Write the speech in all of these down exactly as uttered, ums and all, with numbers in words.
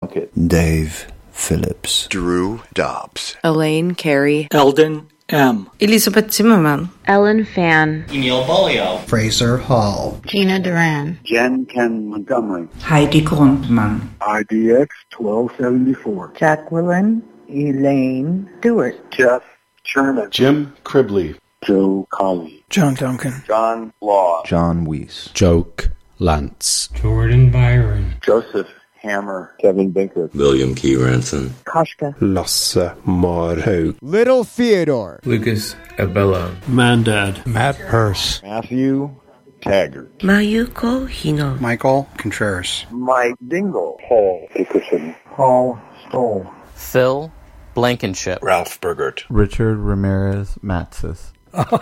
Plunkett, Dave Phillips, Drew Dobbs, Elaine Carey, Eldon M. Elizabeth Zimmerman, Ellen Fan, Emil Bolio, Fraser Hall, Gina Duran, Jen Ken Montgomery, Heidi Grundmann, I D X twelve seventy-four, Jacqueline Elaine Stewart, Jeff Sherman, Jim Cribley, Joe Colley, John Duncan, John Law, John Weiss, Joke Lance, Jordan Byron, Joseph Hammer, Kevin Binker, William Key Ranson, Koshka, Lasse Marhaug, Little Theodore, Lucas Abello, Mandad, Matt Hurst, Matthew Taggart, Mayuko Hino, Michael Contreras, Mike Dingle, Paul Dickerson, Paul Stoll, Phil Blankenship, Ralph Burgert, Richard Ramirez Matsis,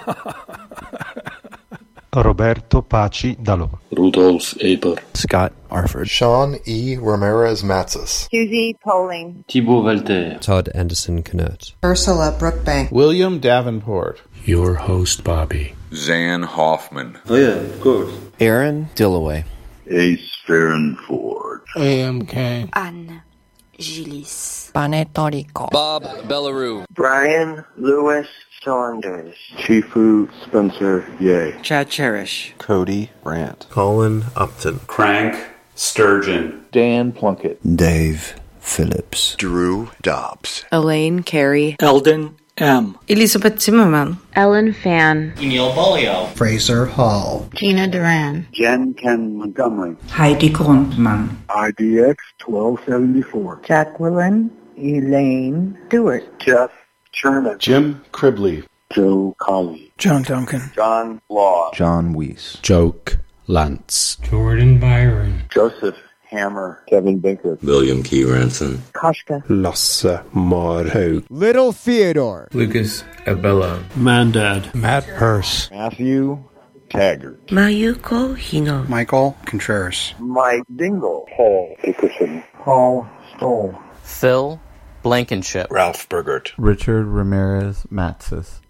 Roberto Paci Dallo, Rudolf Aber, Scott Arford, Sean E. Ramirez Matsis, Susie Poling, Thibaut Valter, Todd Anderson Knert, Ursula Brookbank, William Davenport, your host Bobby, Zan Hoffman. Oh yeah, of course. Aaron Dillaway, Ace Farron Ford, A M K, Anne Gillis, Panetorico, Bob Bellarue, Brian Lewis Saunders, Chifu Spencer Ye, Chad Cherish, Cody Brandt, Colin Upton, Crank Sturgeon, Dan Plunkett, Dave Phillips, Drew Dobbs, Elaine Carey, Eldon M. Elizabeth Zimmerman, Ellen Fan, Emil Bolio, Fraser Hall, Gina Duran, Jen Ken Montgomery, Heidi Grundmann, I D X twelve seventy-four, Jacqueline Elaine Stewart, Jeff Sherman, Jim Cribley, Joe Colley, John Duncan, John Law, John Weiss, Joke Lance, Jordan Byron, Joseph Hammer, Kevin Binker, William Key Ranson, Koshka, Lasse Marhaug, Little Theodore, Lucas Abello, Mandad, Matt Hurst, Matthew Taggart, Mayuko Hino, Michael Contreras, Mike Dingle, Paul Dickerson, Paul Stoll, Phil Blankenship, Ralph Burgert, Richard Ramirez Matsis,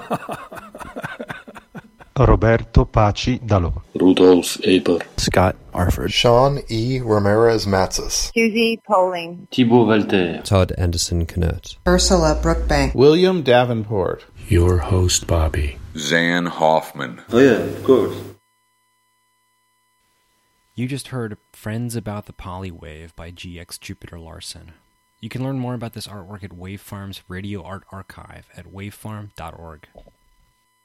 Roberto Paci Dallo, Rudolf Aber, Scott Arford, Sean E. Ramirez Matsis, Susie Poling, Thibaut Valter, Todd Anderson Knert, Ursula Brookbank, William Davenport, your host Bobby, Zan Hoffman. Oh yeah, of course. You just heard Friends About the Polywave by G X Jupiter Larson. You can learn more about this artwork at Wavefarm's Radio Art Archive at wavefarm dot org.